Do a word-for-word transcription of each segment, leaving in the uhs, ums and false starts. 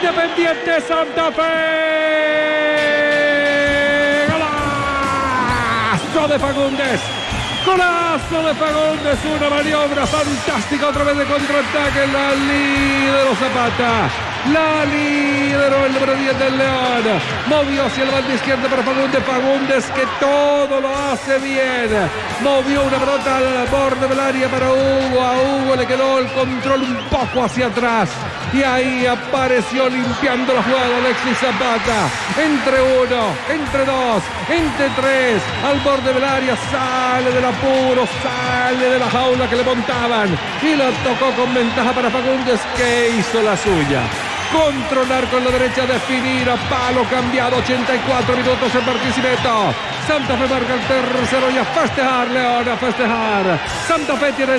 Independiente Santa Fe. Golazo de Fagundes. Golazo de Fagundes, una maniobra fantástica otra vez de contraataque. La lideró Zapata. La lideró el número diez del León. Movió hacia la banda izquierda para Fagundes. Fagundes que todo lo hace bien. Movió una pelota al borde del área para Hugo. A Hugo le quedó el control un poco hacia atrás. Y ahí apareció limpiando la jugada Alexis Zapata. Entre uno, entre dos, entre tres. Al borde del área sale del apuro, sale de la jaula que le montaban. Y lo tocó con ventaja para Fagundes, que hizo la suya. Controlar con la derecha, definir a palo cambiado. ochenta y cuatro minutos en Barquisimeto. Santa Fe marca el tercero y a festejar, León, a festejar. Santa Fe tiene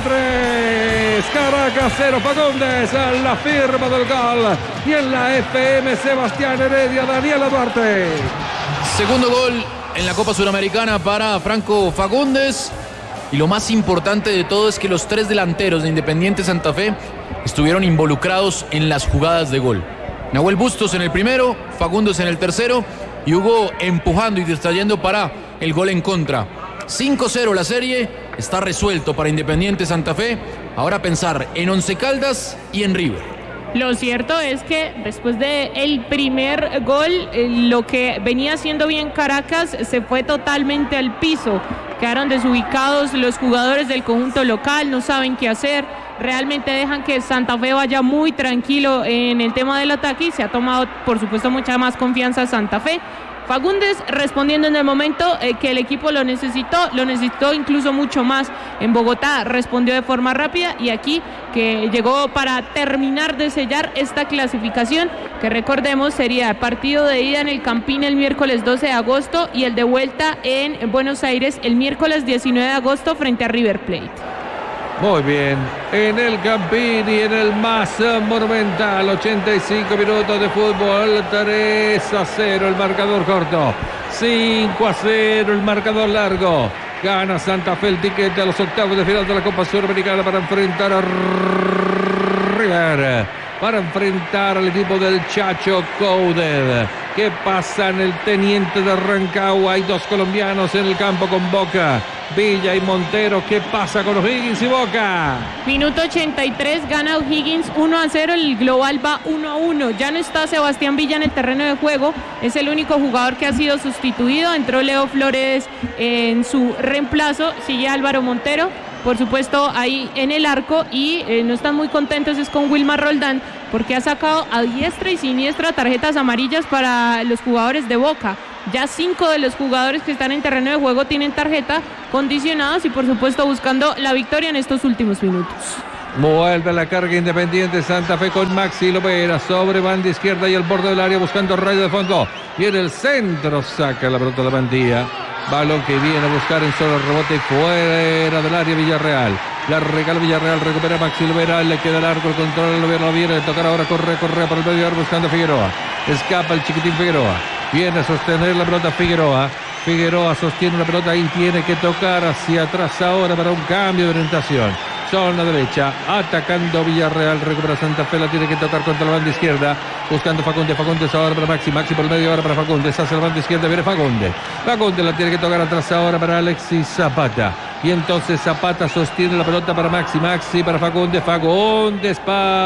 tres. Caracas cero. Fagundes en la firma del gol. Y en la F M, Sebastián Heredia, Daniela Duarte. Segundo gol en la Copa Suramericana para Franco Fagundes. Y lo más importante de todo es que los tres delanteros de Independiente Santa Fe estuvieron involucrados en las jugadas de gol. Nahuel Bustos en el primero, Fagundes en el tercero y Hugo empujando y distrayendo para el gol en contra. cinco cero la serie, está resuelto para Independiente Santa Fe. Ahora pensar en Once Caldas y en River. Lo cierto es que después del primer gol, eh, lo que venía haciendo bien Caracas se fue totalmente al piso. Quedaron desubicados los jugadores del conjunto local, no saben qué hacer. Realmente dejan que Santa Fe vaya muy tranquilo en el tema del ataque y se ha tomado, por supuesto, mucha más confianza Santa Fe. Fagundes respondiendo en el momento eh, que el equipo lo necesitó, lo necesitó incluso mucho más. En Bogotá respondió de forma rápida y aquí que llegó para terminar de sellar esta clasificación, que recordemos sería partido de ida en el Campín el miércoles doce de agosto y el de vuelta en Buenos Aires el miércoles diecinueve de agosto frente a River Plate. Muy bien, en el Campín y en el más monumental, ochenta y cinco minutos de fútbol, tres a cero el marcador corto, cinco a cero el marcador largo. Gana Santa Fe el ticket a los octavos de final de la Copa Suramericana para enfrentar a River, para enfrentar al equipo del Chacho Coudet. ¿Qué pasa en el Teniente de Rancagua? Hay dos colombianos en el campo con Boca, Villa y Montero. ¿Qué pasa con O'Higgins y Boca? Minuto ochenta y tres, gana O'Higgins uno a cero, el global va uno a uno. Ya no está Sebastián Villa en el terreno de juego, es el único jugador que ha sido sustituido. Entró Leo Flores en su reemplazo, sigue Álvaro Montero, por supuesto ahí en el arco, y eh, no están muy contentos es con Wilmar Roldán, porque ha sacado a diestra y siniestra tarjetas amarillas para los jugadores de Boca. Ya cinco de los jugadores que están en terreno de juego tienen tarjeta, condicionados y por supuesto buscando la victoria en estos últimos minutos. Vuelve la carga Independiente Santa Fe con Maxi Lovera sobre banda izquierda y el borde del área buscando rayo de fondo. Y en el centro saca la pelota de Bandía. Balón que viene a buscar en solo rebote fuera del área Villarreal. La regala Villarreal, recupera Maxi Lovera, le queda largo el control, lo viene a tocar ahora, corre, corre por el medio buscando a Figueroa. Escapa el chiquitín Figueroa. Viene a sostener la pelota Figueroa. Figueroa sostiene la pelota y tiene que tocar hacia atrás ahora para un cambio de orientación. Zona derecha, atacando Villarreal, recupera Santa Fe, la tiene que tocar contra la banda izquierda, buscando Fagundes, Fagundes ahora para Maxi, Maxi por el medio ahora para Fagundes, hacia la banda izquierda, viene Fagundes, Fagundes la tiene que tocar atrás ahora para Alexis Zapata, y entonces Zapata sostiene la pelota para Maxi, Maxi para Fagundes, Fagundes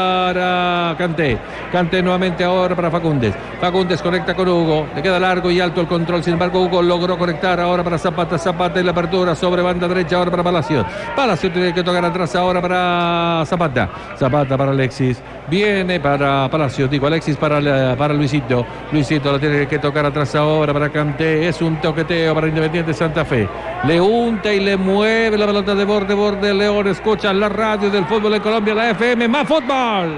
para Kanté, Kanté nuevamente ahora para Fagundes, Fagundes conecta con Hugo, le queda largo y alto el control, sin embargo Hugo logró conectar ahora para Zapata, Zapata en la apertura sobre banda derecha ahora para Palacios, Palacios tiene que tocar atrás ahora para Zapata, Zapata para Alexis, viene para Palacios, digo Alexis para, para Luisito, Luisito la tiene que tocar atrás ahora para Kanté, es un toqueteo para Independiente Santa Fe, le unta y le mueve la pelota de borde, borde, León, escucha la radio del fútbol en Colombia, la F M, más fútbol.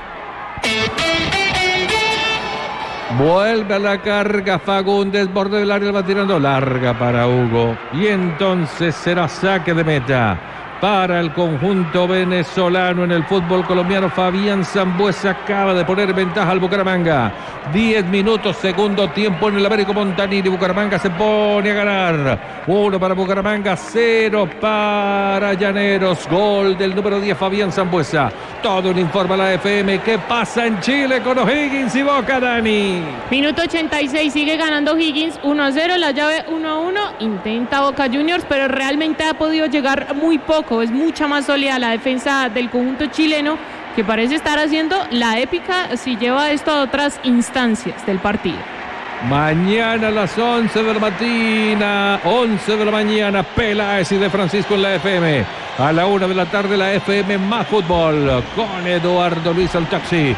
Vuelve a la carga Fagundes, borde del área, va tirando larga para Hugo, y entonces será saque de meta. para el conjunto venezolano. En el fútbol colombiano, Fabián Sambuesa acaba de poner ventaja al Bucaramanga. diez minutos, segundo tiempo en el Américo Montanini. Bucaramanga se pone a ganar. Uno para Bucaramanga, cero para Llaneros. Gol del número diez, Fabián Sambuesa. Todo un informe a la F M. ¿Qué pasa en Chile con O'Higgins y Boca, Dani? Minuto ochenta y seis, sigue ganando Higgins uno a cero, la llave uno a uno. Intenta Boca Juniors, pero realmente ha podido llegar muy poco. Es mucha más sólida la defensa del conjunto chileno, que parece estar haciendo la épica si lleva esto a otras instancias del partido. Mañana a las once de la mañana, once de la mañana, Peláez y de Francisco en la F M. A la una de la tarde, la F M más fútbol con Eduardo Luis Altaxi,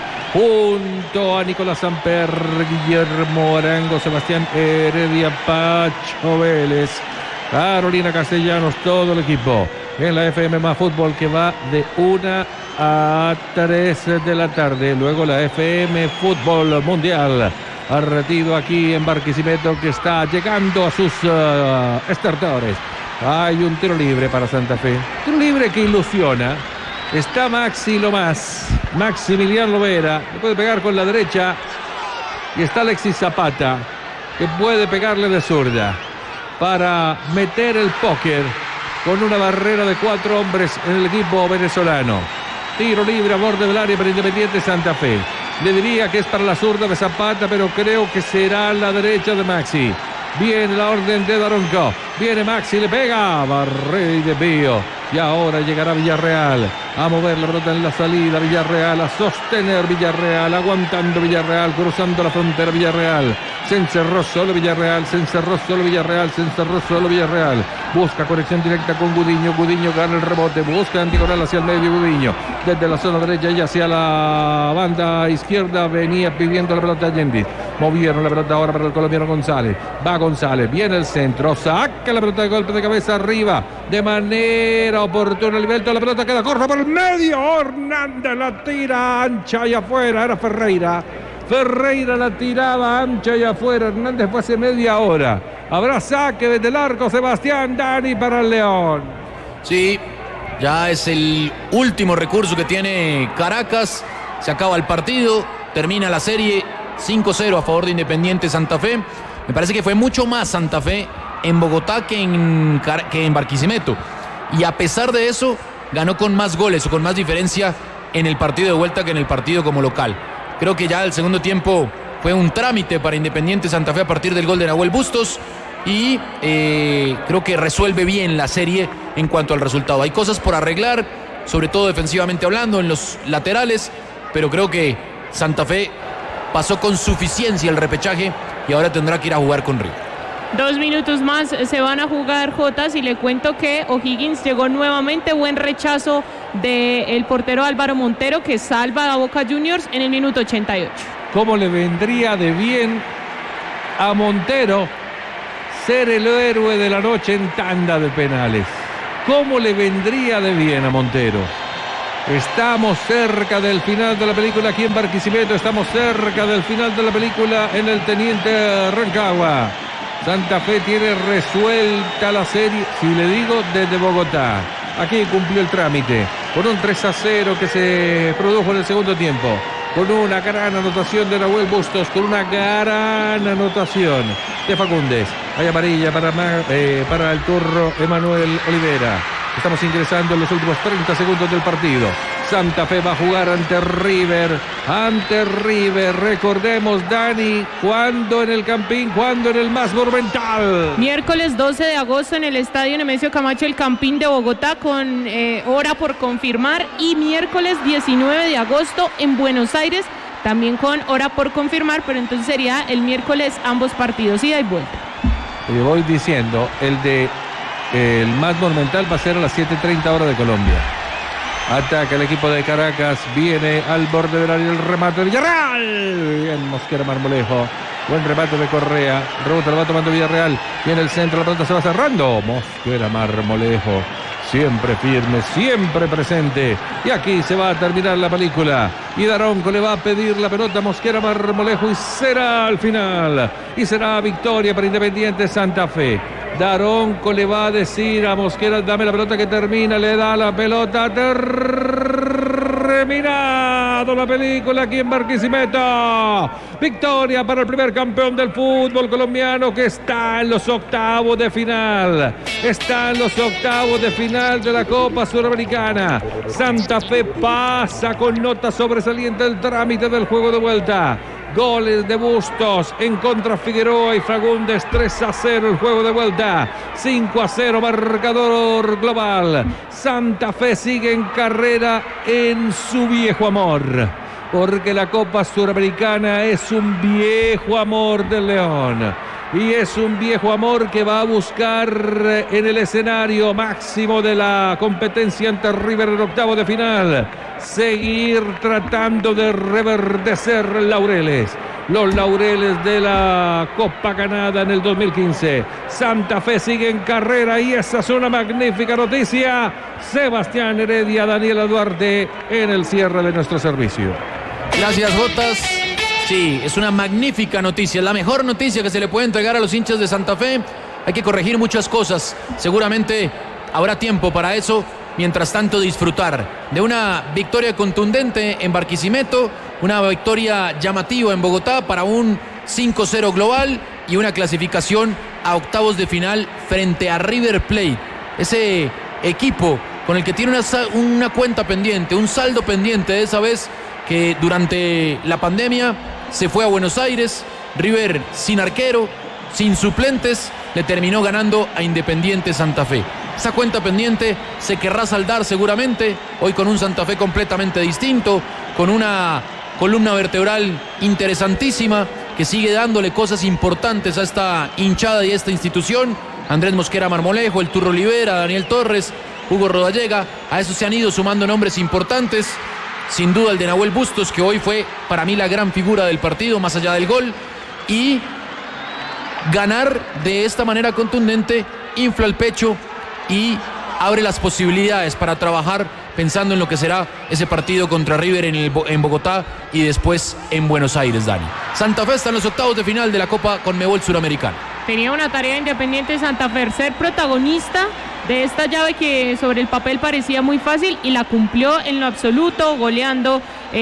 junto a Nicolás Samper, Guillermo Arango, Sebastián Heredia, Pacho Vélez, Carolina Castellanos, todo el equipo en la F M más fútbol, que va de una a tres de la tarde. Luego la F M Fútbol Mundial ha retiro aquí en Barquisimeto, que está llegando a sus uh, estertores. Hay un tiro libre para Santa Fe, tiro libre que ilusiona. Está Maxi Lomás, Maximiliano Lovera, le puede pegar con la derecha, y está Alexis Zapata, que puede pegarle de zurda para meter el póker con una barrera de cuatro hombres en el equipo venezolano. Tiro libre a borde del área para Independiente Santa Fe. Le diría que es para la zurda de Zapata, pero creo que será la derecha de Maxi. Viene la orden de Daronco. Viene Maxi, le pega. Barrera y desvío. Y ahora llegará Villarreal a mover la pelota en la salida. Villarreal a sostener Villarreal. Aguantando Villarreal. Cruzando la frontera Villarreal. Se encerró solo Villarreal. Se encerró solo Villarreal. Se encerró solo Villarreal. Busca conexión directa con Gudiño. Gudiño gana el rebote. Busca anticorral hacia el medio. Gudiño desde la zona derecha y hacia la banda izquierda. Venía pidiendo la pelota a Yendi. Movieron la pelota ahora para el colombiano González. Va González. Viene el centro. Saca la pelota de golpe de cabeza arriba. De manera oportuna. Liberto. La pelota queda corta por el medio. Hernández la tira ancha y afuera. Era Ferreira. Ferreira la tiraba ancha y afuera. Hernández fue hace media hora. Habrá saque desde el arco. Sebastián Dani para el León. Sí, ya es el último recurso que tiene Caracas. Se acaba el partido. Termina la serie cinco cero a favor de Independiente Santa Fe. Me parece que fue mucho más Santa Fe en Bogotá que en, que en Barquisimeto. Y a pesar de eso, ganó con más goles o con más diferencia en el partido de vuelta que en el partido como local. Creo que ya el segundo tiempo fue un trámite para Independiente Santa Fe a partir del gol de Nahuel Bustos. Y eh, creo que resuelve bien la serie en cuanto al resultado. Hay cosas por arreglar, sobre todo defensivamente hablando, en los laterales. Pero creo que Santa Fe pasó con suficiencia el repechaje y ahora tendrá que ir a jugar con River. Dos minutos más se van a jugar, Jotas, y le cuento que O'Higgins llegó nuevamente. Buen rechazo del portero Álvaro Montero, que salva a Boca Juniors en el minuto ochenta y ocho. ¿Cómo le vendría de bien a Montero ser el héroe de la noche en tanda de penales? ¿Cómo le vendría de bien a Montero? Estamos cerca del final de la película aquí en Barquisimeto. Estamos cerca del final de la película en el Teniente Rancagua. Santa Fe tiene resuelta la serie, si le digo, desde Bogotá. Aquí cumplió el trámite con un tres a cero que se produjo en el segundo tiempo, con una gran anotación de Nahuel Bustos, con una gran anotación de Fagundes. Hay amarilla para, eh, para el turro Emanuel Olivera. Estamos ingresando en los últimos treinta segundos del partido. Santa Fe va a jugar ante River. Ante River. Recordemos, Dani, ¿cuándo en el Campín? ¿Cuándo en el más monumental? Miércoles doce de agosto en el Estadio Nemesio Camacho, el Campín de Bogotá, con eh, hora por confirmar. Y miércoles diecinueve de agosto en Buenos Aires, también con hora por confirmar, pero entonces sería el miércoles ambos partidos, ida y vuelta. Le voy diciendo, el de el más monumental va a ser a las siete treinta hora de Colombia. Ataca el equipo de Caracas, viene al borde del área el remate de Villarreal. Bien, Mosquera Marmolejo. Buen remate de Correa. Rebota, lo va tomando Villarreal. Viene el centro, la pelota se va cerrando. Mosquera Marmolejo. Siempre firme, siempre presente. Y aquí se va a terminar la película. Y Daronco le va a pedir la pelota a Mosquera Marmolejo y será al final. Y será victoria para Independiente Santa Fe. Daronco le va a decir a Mosquera, dame la pelota que termina, le da la pelota, terminado la película aquí en Barquisimeto. Victoria para el primer campeón del fútbol colombiano que está en los octavos de final. Está en los octavos de final de la Copa Suramericana. Santa Fe pasa con nota sobresaliente el trámite del juego de vuelta. Goles de Bustos en contra Figueroa y Fagundes, tres a cero el juego de vuelta, cinco a cero marcador global. Santa Fe sigue en carrera en su viejo amor, porque la Copa Suramericana es un viejo amor del León. Y es un viejo amor que va a buscar en el escenario máximo de la competencia ante River en octavo de final seguir tratando de reverdecer laureles. Los laureles de la Copa ganada en el dos mil quince. Santa Fe sigue en carrera y esa es una magnífica noticia. Sebastián Heredia, Daniela Duarte en el cierre de nuestro servicio. Gracias, Jotas. Sí, es una magnífica noticia, la mejor noticia que se le puede entregar a los hinchas de Santa Fe. Hay que corregir muchas cosas, seguramente habrá tiempo para eso. Mientras tanto, disfrutar de una victoria contundente en Barquisimeto, una victoria llamativa en Bogotá para un cinco cero global y una clasificación a octavos de final frente a River Plate. Ese equipo con el que tiene una, una cuenta pendiente, un saldo pendiente de esa vez que durante la pandemia se fue a Buenos Aires. River sin arquero, sin suplentes, le terminó ganando a Independiente Santa Fe. Esa cuenta pendiente se querrá saldar seguramente, hoy con un Santa Fe completamente distinto, con una columna vertebral interesantísima que sigue dándole cosas importantes a esta hinchada y a esta institución. Andrés Mosquera Marmolejo, el Turro Olivera, Daniel Torres, Hugo Rodallega, a eso se han ido sumando nombres importantes. Sin duda el de Nahuel Bustos, que hoy fue para mí la gran figura del partido, más allá del gol. Y ganar de esta manera contundente infla el pecho y abre las posibilidades para trabajar pensando en lo que será ese partido contra River en, el, en Bogotá y después en Buenos Aires, Dani. Santa Fe está en los octavos de final de la Copa Conmebol Suramericana. Tenía una tarea Independiente Santa Fe, ser protagonista de esta llave que sobre el papel parecía muy fácil y la cumplió en lo absoluto, goleando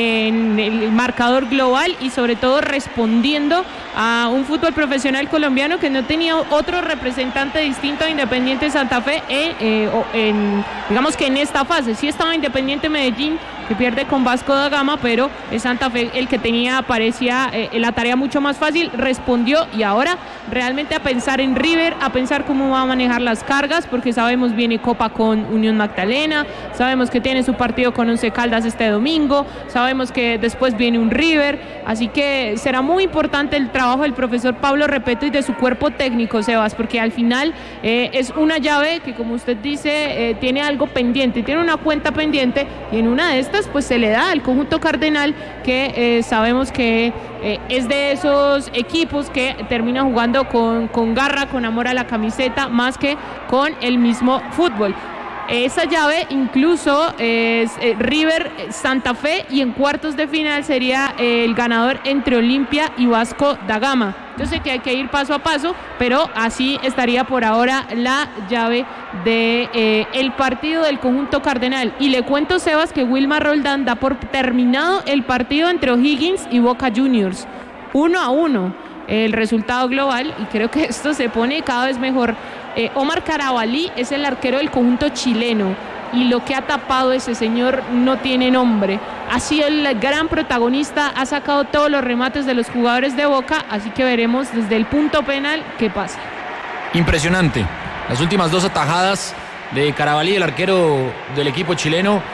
en el marcador global y sobre todo respondiendo a un fútbol profesional colombiano que no tenía otro representante distinto a Independiente Santa Fe en, eh, en, digamos que en esta fase. Sí estaba Independiente Medellín, que pierde con Vasco da Gama, pero es Santa Fe el que tenía, parecía eh, la tarea mucho más fácil, respondió y ahora realmente a pensar en River, a pensar cómo va a manejar las cargas, porque sabemos viene Copa con Unión Magdalena, sabemos que tiene su partido con Once Caldas este domingo, sabemos que después viene un River, así que será muy importante el trabajo del profesor Pablo Repeto y de su cuerpo técnico, Sebas, porque al final eh, es una llave que, como usted dice, eh, tiene algo pendiente, tiene una cuenta pendiente y en una de estas pues se le da al conjunto cardenal que eh, sabemos que eh, es de esos equipos que termina jugando con, con garra, con amor a la camiseta, más que con el mismo fútbol. Esa llave incluso es eh, River Santa Fe y en cuartos de final sería eh, el ganador entre Olimpia y Vasco da Gama. Yo sé que hay que ir paso a paso, pero así estaría por ahora la llave de eh, el partido del conjunto cardenal. Y le cuento, Sebas, que Wilmar Roldán da por terminado el partido entre O'Higgins y Boca Juniors. Uno a uno el resultado global y creo que esto se pone cada vez mejor. Eh, Omar Carabalí es el arquero del conjunto chileno y lo que ha tapado ese señor no tiene nombre. Ha sido el gran protagonista, ha sacado todos los remates de los jugadores de Boca, así que veremos desde el punto penal qué pasa. Impresionante. Las últimas dos atajadas de Carabalí, el arquero del equipo chileno,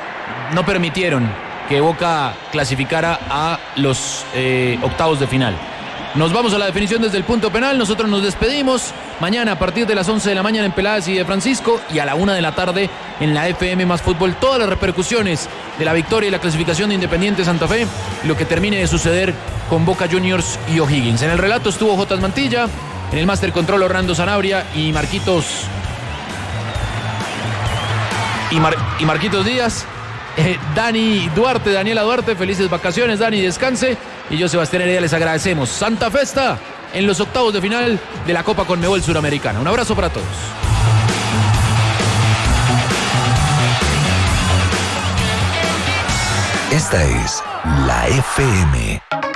no permitieron que Boca clasificara a los eh, octavos de final. Nos vamos a la definición desde el punto penal. Nosotros nos despedimos. Mañana a partir de las once de la mañana en Peláez y de Francisco y a la una de la tarde en la F M más Fútbol. Todas las repercusiones de la victoria y la clasificación de Independiente Santa Fe y lo que termine de suceder con Boca Juniors y O'Higgins. En el relato estuvo Jotas Mantilla, en el Master Control Orlando Sanabria y Marquitos y, Mar, y Marquitos Díaz. Eh, Dani Duarte, Daniela Duarte, felices vacaciones, Dani, descanse. Y yo, Sebastián Heredia, les agradecemos. Santa Fe está en los octavos de final de la Copa Conmebol Suramericana. Un abrazo para todos. Esta es la F M.